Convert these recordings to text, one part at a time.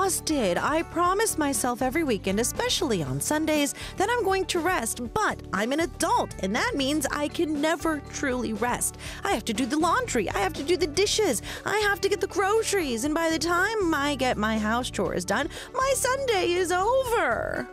exhausted. I promise myself every weekend, especially on Sundays, that I'm going to rest, but I'm an adult, and that means I can never truly rest. I have to do the laundry, I have to do the dishes, I have to get the groceries, and by the time I get my house chores done, my Sunday is over.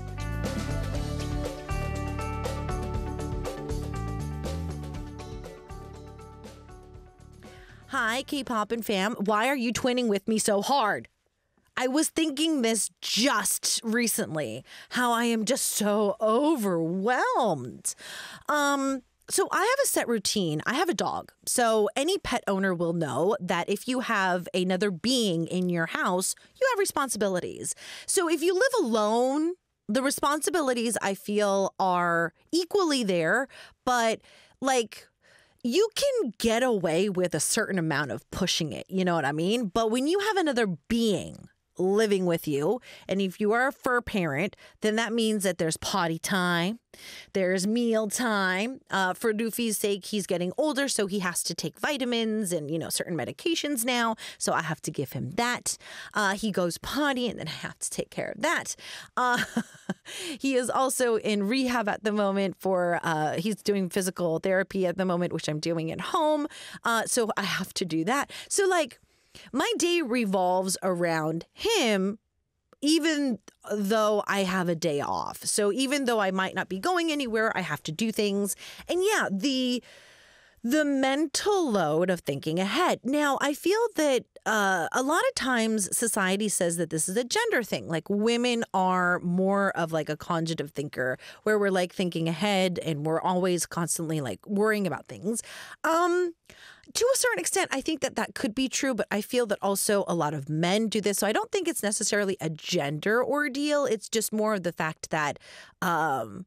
Hi, K-pop and fam. Why are you twinning with me so hard? I was thinking this just recently, how I am just so overwhelmed. So I have a set routine. I have a dog. So any pet owner will know that if you have another being in your house, you have responsibilities. So if you live alone, the responsibilities I feel are equally there, but like, you can get away with a certain amount of pushing it. You know what I mean? But when you have another being living with you, and if you are a fur parent, then that means that there's potty time, there's meal time. For Doofy's sake, he's getting older, so he has to take vitamins and, certain medications now. So I have to give him that. He goes potty, and then I have to take care of that. He is also in rehab at the moment for, he's doing physical therapy at the moment, which I'm doing at home. So I have to do that. So my day revolves around him, even though I have a day off. So even though I might not be going anywhere, I have to do things. And yeah, the mental load of thinking ahead. Now, I feel that a lot of times society says that this is a gender thing. Like women are more of like a conjugative thinker, where we're like thinking ahead and we're always constantly like worrying about things. To a certain extent, I think that could be true, but I feel that also a lot of men do this. So I don't think it's necessarily a gender ordeal. It's just more of the fact that how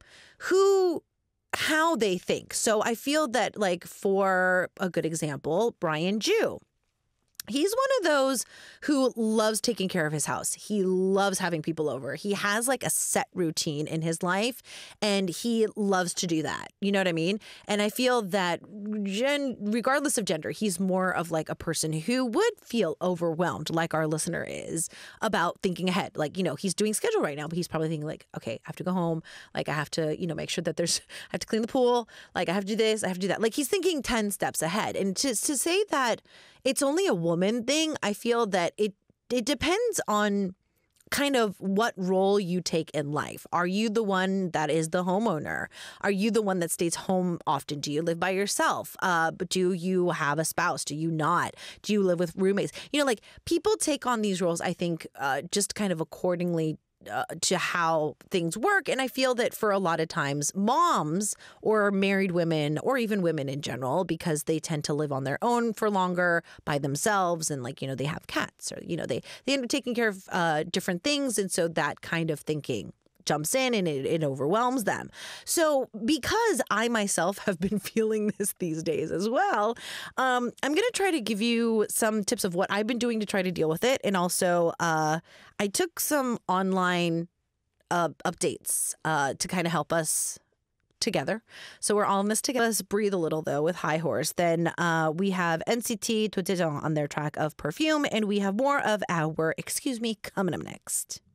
they think. So I feel that, like, for a good example, Brian Jew. He's one of those who loves taking care of his house. He loves having people over. He has like a set routine in his life, and he loves to do that. You know what I mean? And I feel that regardless of gender, he's more of like a person who would feel overwhelmed, like our listener is, about thinking ahead. Like, he's doing schedule right now, but he's probably thinking like, okay, I have to go home. Like I have to, make sure that I have to clean the pool. Like I have to do this, I have to do that. Like he's thinking 10 steps ahead. And to say that it's only a woman thing, I feel that it depends on kind of what role you take in life. Are you the one that is the homeowner? Are you the one that stays home often? Do you live by yourself? But do you have a spouse? Do you not? Do you live with roommates? Like people take on these roles, I think, just kind of accordingly to how things work. And I feel that for a lot of times, moms or married women, or even women in general, because they tend to live on their own for longer by themselves, and they have cats, or they end up taking care of different things, and so that kind of thinking jumps in and it overwhelms them. So because I myself have been feeling this these days as well, I'm going to try to give you some tips of what I've been doing to try to deal with it. And also I took some online updates to kind of help us together. So we're all in this together. Let's breathe a little, though, with High Horse. Then we have NCT Totejeong on their track of Perfume, and we have more of our Excuse Me coming up next.